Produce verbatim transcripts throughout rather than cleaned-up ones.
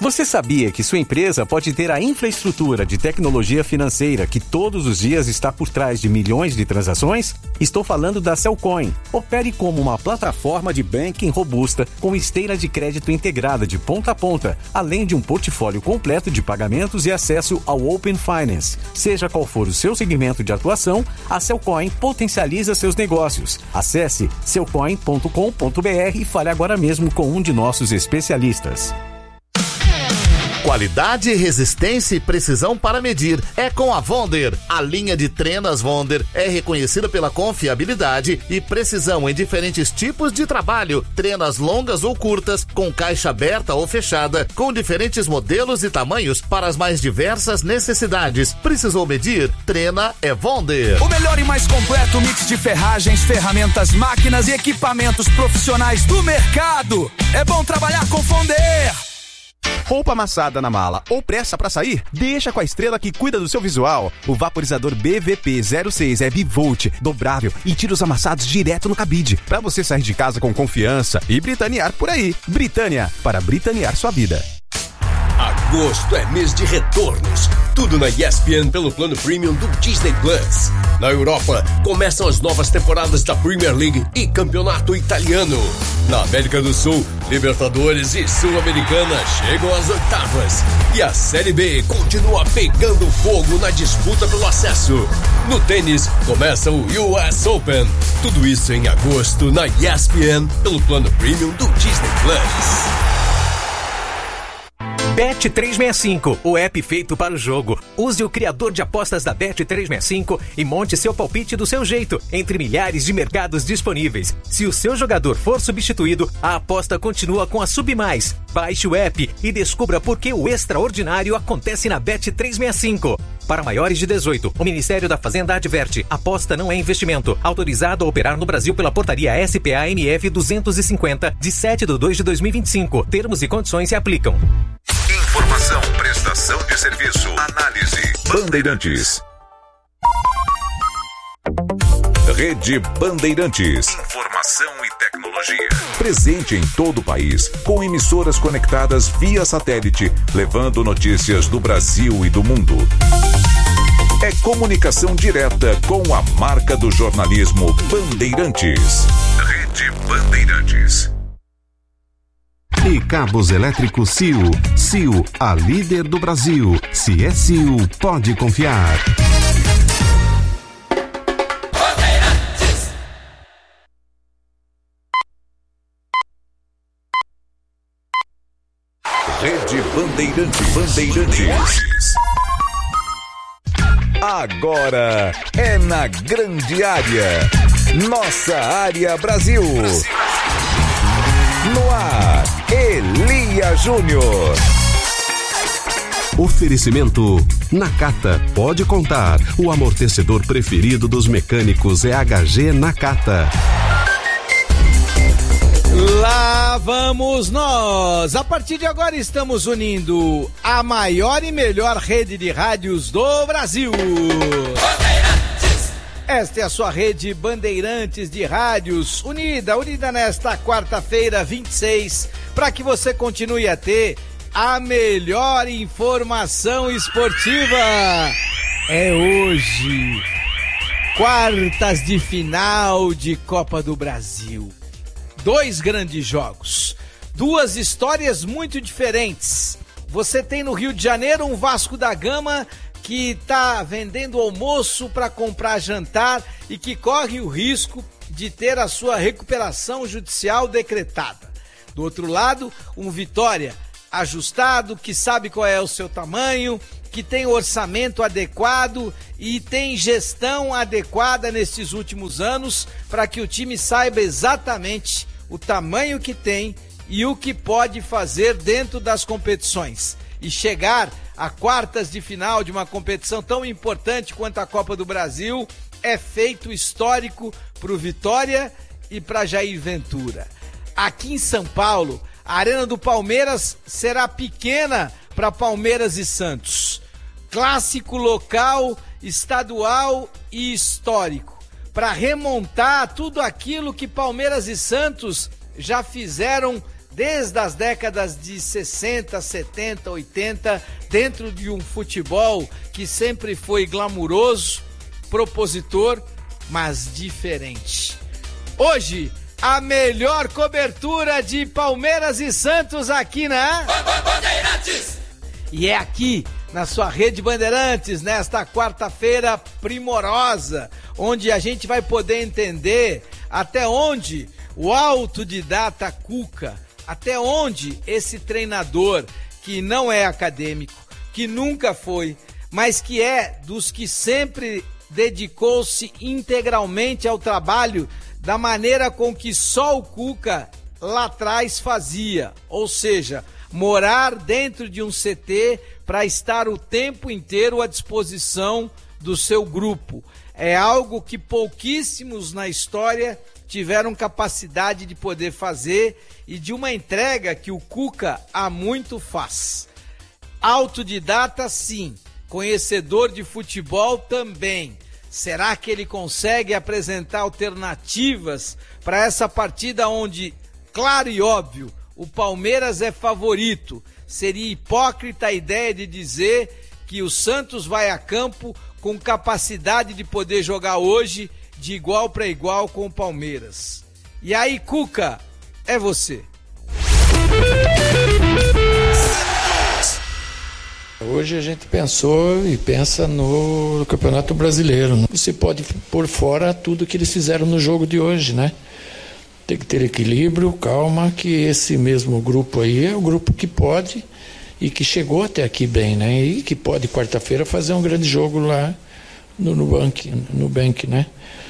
Você sabia que sua empresa pode ter a infraestrutura de tecnologia financeira que todos os dias está por trás de milhões de transações? Estou falando da Cellcoin. Opere como uma plataforma de banking robusta com esteira de crédito integrada de ponta a ponta, além de um portfólio completo de pagamentos e acesso ao Open Finance. Seja qual for o seu segmento de atuação, a Cellcoin potencializa seus negócios. Acesse cellcoin ponto com ponto b r e fale agora mesmo com um de nossos especialistas. Qualidade, resistência e precisão para medir é com a Wonder. A linha de trenas Wonder é reconhecida pela confiabilidade e precisão em diferentes tipos de trabalho. Trenas longas ou curtas, com caixa aberta ou fechada, com diferentes modelos e tamanhos para as mais diversas necessidades. Precisou medir? Trena é Wonder. O melhor e mais completo mix de ferragens, ferramentas, máquinas e equipamentos profissionais do mercado. É bom trabalhar com Wonder. Roupa amassada na mala ou pressa pra sair? Deixa com a Estrela que cuida do seu visual. O vaporizador B V P zero seis é bivolt, dobrável e tira os amassados direto no cabide, pra você sair de casa com confiança e britanear por aí. Britânia, para britanear sua vida. Agosto é mês de retornos. Tudo na E S P N pelo plano premium do Disney Plus. Na Europa, começam as novas temporadas da Premier League e Campeonato Italiano. Na América do Sul, Libertadores e Sul-Americana chegam às oitavas. E a Série B continua pegando fogo na disputa pelo acesso. No tênis, começa o U S Open. Tudo isso em agosto na E S P N pelo plano premium do Disney Plus. Bet trezentos e sessenta e cinco, o app feito para o jogo. Use o criador de apostas da Bet trezentos e sessenta e cinco e monte seu palpite do seu jeito, entre milhares de mercados disponíveis. Se o seu jogador for substituído, a aposta continua com a Submais. Baixe o app e descubra por que o extraordinário acontece na Bet trezentos e sessenta e cinco. Para maiores de dezoito, o Ministério da Fazenda adverte: aposta não é investimento. Autorizado a operar no Brasil pela portaria S P A M F duzentos e cinquenta, de sete de dois de dois mil e vinte e cinco. Termos e condições se aplicam. Informação, prestação de serviço, análise. Bandeirantes. Rede Bandeirantes. Informação e tecnologia. Presente em todo o país, com emissoras conectadas via satélite, levando notícias do Brasil e do mundo. É comunicação direta com a marca do jornalismo Bandeirantes. Rede Bandeirantes. E cabos elétricos C I O. C I O, a líder do Brasil. Se é C I O, pode confiar. Rede Bandeirantes. Bandeirantes. Agora é na grande área. Nossa área Brasil. No ar, Elia Júnior. Oferecimento Nakata, pode contar. O amortecedor preferido dos mecânicos é H G Nakata. Lá vamos nós! A partir de agora estamos unindo a maior e melhor rede de rádios do Brasil. Esta é a sua rede Bandeirantes de rádios, unida, unida nesta quarta-feira, vinte e seis, para que você continue a ter a melhor informação esportiva. É hoje, quartas de final de Copa do Brasil. Dois grandes jogos, duas histórias muito diferentes. Você tem no Rio de Janeiro um Vasco da Gama que está vendendo almoço para comprar jantar e que corre o risco de ter a sua recuperação judicial decretada. Do outro lado, um Vitória ajustado, que sabe qual é o seu tamanho, que tem orçamento adequado e tem gestão adequada nesses últimos anos para que o time saiba exatamente o tamanho que tem e o que pode fazer dentro das competições. E chegar a quartas de final de uma competição tão importante quanto a Copa do Brasil é feito histórico para o Vitória e para Jair Ventura. Aqui em São Paulo, a Arena do Palmeiras será pequena para Palmeiras e Santos. Clássico local, estadual e histórico, para remontar tudo aquilo que Palmeiras e Santos já fizeram desde as décadas de sessenta, setenta, oitenta, dentro de um futebol que sempre foi glamuroso, propositor, mas diferente. Hoje, a melhor cobertura de Palmeiras e Santos aqui na Bandeirantes. E é aqui, na sua Rede Bandeirantes, nesta quarta-feira primorosa, onde a gente vai poder entender até onde o autodidata Cuca, até onde esse treinador que não é acadêmico, que nunca foi, mas que é dos que sempre dedicou-se integralmente ao trabalho da maneira com que só o Cuca lá atrás fazia, ou seja, morar dentro de um C T para estar o tempo inteiro à disposição do seu grupo. É algo que pouquíssimos na história tiveram capacidade de poder fazer e de uma entrega que o Cuca há muito faz. Autodidata, sim. Conhecedor de futebol também. Será que ele consegue apresentar alternativas para essa partida onde, claro e óbvio, o Palmeiras é favorito? Seria hipócrita a ideia de dizer que o Santos vai a campo com capacidade de poder jogar hoje de igual para igual com o Palmeiras. E aí, Cuca, é você. Hoje a gente pensou e pensa no Campeonato Brasileiro. Não se pode pôr fora tudo que eles fizeram no jogo de hoje, né? Tem que ter equilíbrio, calma, que esse mesmo grupo aí é o grupo que pode e que chegou até aqui bem, né? E que pode quarta-feira fazer um grande jogo lá no Nubank, no Bank, né?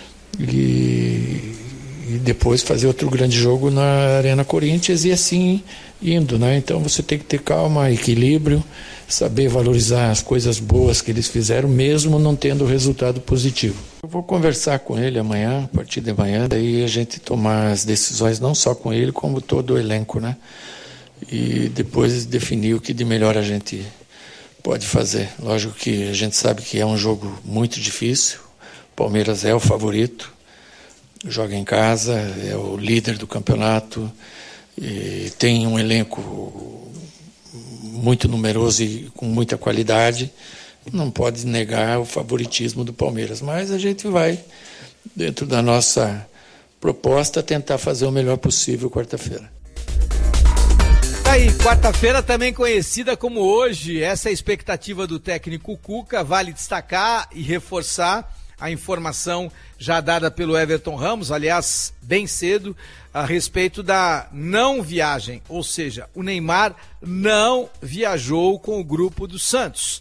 E, e depois fazer outro grande jogo na Arena Corinthians e assim indo, né? Então você tem que ter calma, equilíbrio, saber valorizar as coisas boas que eles fizeram, mesmo não tendo resultado positivo. Eu vou conversar com ele amanhã, a partir de amanhã, daí a gente tomar as decisões, não só com ele, como todo o elenco, né? E depois definir o que de melhor a gente pode fazer. Lógico que a gente sabe que é um jogo muito difícil, o Palmeiras é o favorito, joga em casa, é o líder do campeonato, e tem um elenco muito numeroso e com muita qualidade, não pode negar o favoritismo do Palmeiras, mas a gente vai, dentro da nossa proposta, tentar fazer o melhor possível quarta-feira. Aí, quarta-feira também conhecida como hoje, essa é a expectativa do técnico Cuca. Vale destacar e reforçar a informação já dada pelo Everton Ramos, aliás, bem cedo, a respeito da não viagem, ou seja, o Neymar não viajou com o grupo do Santos.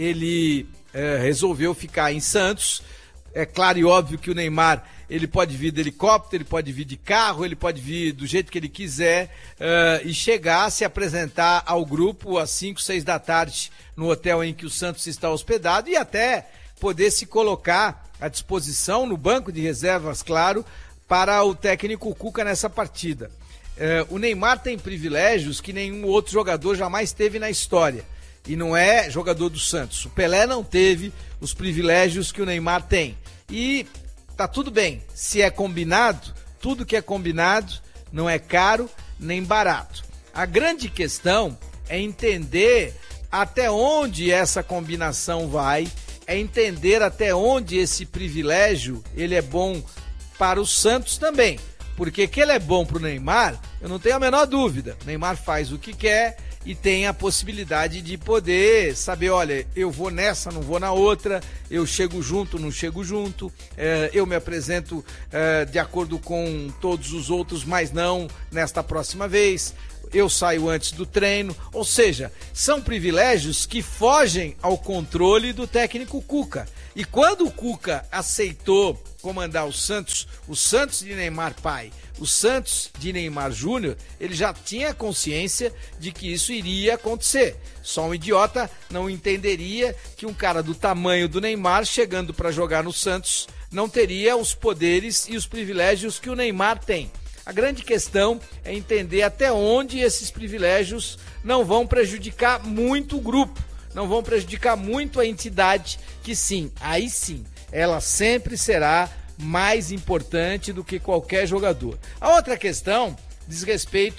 Ele é, resolveu ficar em Santos. É claro e óbvio que o Neymar, ele pode vir de helicóptero, ele pode vir de carro, ele pode vir do jeito que ele quiser uh, e chegar, se apresentar ao grupo às cinco, seis da tarde no hotel em que o Santos está hospedado e até poder se colocar à disposição no banco de reservas, claro, para o técnico Cuca nessa partida. Uh, o Neymar tem privilégios que nenhum outro jogador jamais teve na história e não é jogador do Santos. O Pelé não teve os privilégios que o Neymar tem e tá tudo bem, se é combinado, tudo que é combinado não é caro nem barato. A grande questão é entender até onde essa combinação vai, é entender até onde esse privilégio ele é bom para o Santos também. Porque que ele é bom para o Neymar, eu não tenho a menor dúvida. O Neymar faz o que quer e tem a possibilidade de poder saber, olha, eu vou nessa, não vou na outra, eu chego junto, não chego junto, é, eu me apresento é, de acordo com todos os outros, mas não nesta próxima vez, eu saio antes do treino, ou seja, são privilégios que fogem ao controle do técnico Cuca. E quando o Cuca aceitou comandar o Santos, o Santos de Neymar pai, o Santos de Neymar Júnior, ele já tinha consciência de que isso iria acontecer. Só um idiota não entenderia que um cara do tamanho do Neymar, chegando para jogar no Santos, não teria os poderes e os privilégios que o Neymar tem. A grande questão é entender até onde esses privilégios não vão prejudicar muito o grupo, não vão prejudicar muito a entidade, que sim, aí sim, ela sempre será mais importante do que qualquer jogador. A outra questão diz respeito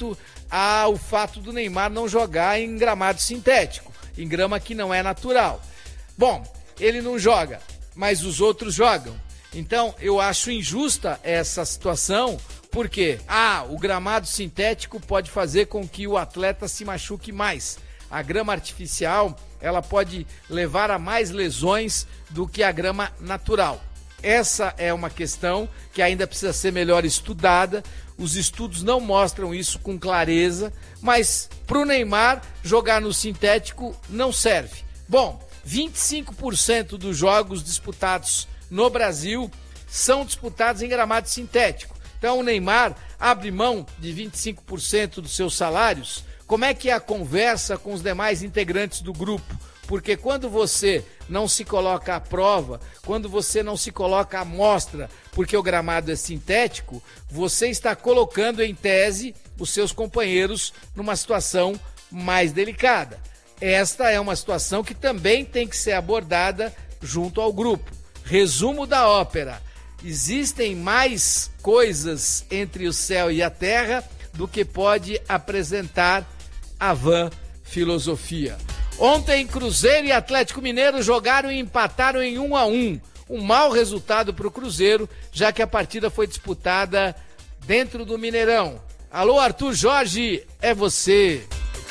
ao fato do Neymar não jogar em gramado sintético, em grama que não é natural. Bom, ele não joga, mas os outros jogam. Então, eu acho injusta essa situação, porque, ah, o gramado sintético pode fazer com que o atleta se machuque mais. A grama artificial, ela pode levar a mais lesões do que a grama natural. Essa é uma questão que ainda precisa ser melhor estudada. Os estudos não mostram isso com clareza, mas para o Neymar jogar no sintético não serve. Bom, vinte e cinco por cento dos jogos disputados no Brasil são disputados em gramado sintético. Então o Neymar abre mão de vinte e cinco por cento dos seus salários. Como é que é a conversa com os demais integrantes do grupo? Porque quando você não se coloca à prova, quando você não se coloca à mostra, porque o gramado é sintético, você está colocando em tese os seus companheiros numa situação mais delicada. Esta é uma situação que também tem que ser abordada junto ao grupo. Resumo da ópera: existem mais coisas entre o céu e a terra do que pode apresentar a vã filosofia. Ontem, Cruzeiro e Atlético Mineiro jogaram e empataram em um a um. Um mau resultado para o Cruzeiro, já que a partida foi disputada dentro do Mineirão. Alô, Arthur Jorge, é você.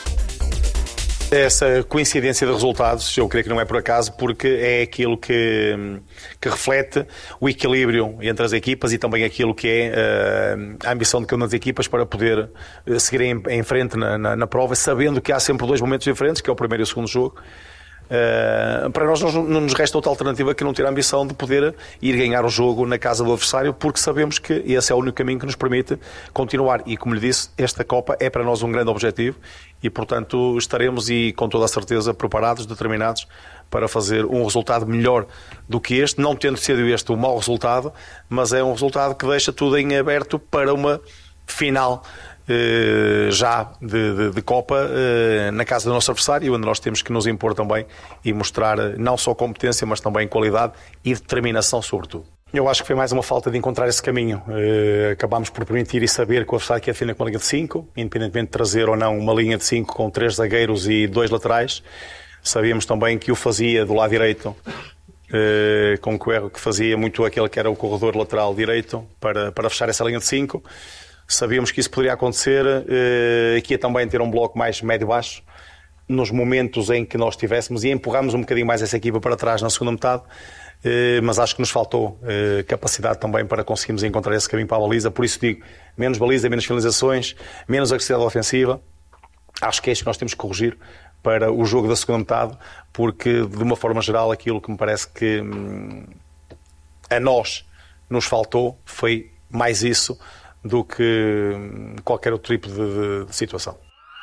Essa coincidência de resultados, eu creio que não é por acaso, porque é aquilo que, que reflete o equilíbrio entre as equipas e também aquilo que é uh, a ambição de cada uma das equipas para poder seguir em, em frente na, na, na prova, sabendo que há sempre dois momentos diferentes, que é o primeiro e o segundo jogo. Uh, para nós não, não nos resta outra alternativa que não ter a ambição de poder ir ganhar o jogo na casa do adversário, porque sabemos que esse é o único caminho que nos permite continuar. E como lhe disse, esta Copa é para nós um grande objetivo e, portanto, estaremos e com toda a certeza preparados, determinados para fazer um resultado melhor do que este, não tendo sido este um mau resultado, mas é um resultado que deixa tudo em aberto para uma final já de, de, de Copa na casa do nosso adversário, onde nós temos que nos impor também e mostrar não só competência, mas também qualidade e determinação sobretudo. Eu acho que foi mais uma falta de encontrar esse caminho. Acabámos por permitir e saber que o adversário quer defender com uma linha de cinco, independentemente de trazer ou não uma linha de cinco com três zagueiros e dois laterais. Sabíamos também que o fazia do lado direito, com o Coelho, que fazia muito aquele que era o corredor lateral direito para, para fechar essa linha de cinco. Sabíamos que isso poderia acontecer, eh, que ia também ter um bloco mais médio-baixo nos momentos em que nós tivéssemos, e empurramos um bocadinho mais essa equipa para trás na segunda metade, eh, mas acho que nos faltou eh, capacidade também para conseguirmos encontrar esse caminho para a baliza. Por isso digo, menos baliza, menos finalizações, menos agressividade ofensiva. Acho que é isto que nós temos que corrigir para o jogo da segunda metade, porque de uma forma geral aquilo que me parece que hum, a nós nos faltou foi mais isso do que qualquer outro tipo de, de, de situação.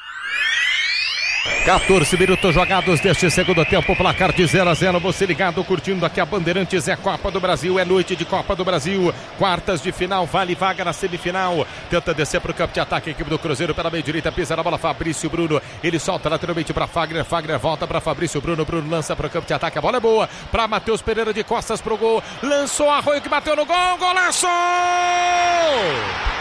quatorze minutos jogados deste segundo tempo, placar de zero a zero, você ligado, curtindo aqui a Bandeirantes, é Copa do Brasil, é noite de Copa do Brasil, quartas de final, vale vaga na semifinal, tenta descer para o campo de ataque, a equipe do Cruzeiro pela meia direita, pisa na bola, Fabrício Bruno, ele solta lateralmente para Fagner, Fagner volta para Fabrício Bruno, Bruno lança para o campo de ataque, a bola é boa, para Matheus Pereira de costas pro gol, lançou Arroio que bateu no gol, golaço!